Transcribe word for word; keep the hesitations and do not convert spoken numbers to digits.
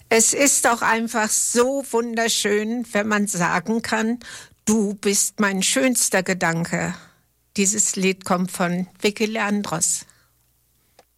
Es ist auch einfach so wunderschön, wenn man sagen kann, du bist mein schönster Gedanke. Dieses Lied kommt von Vicky Leandros.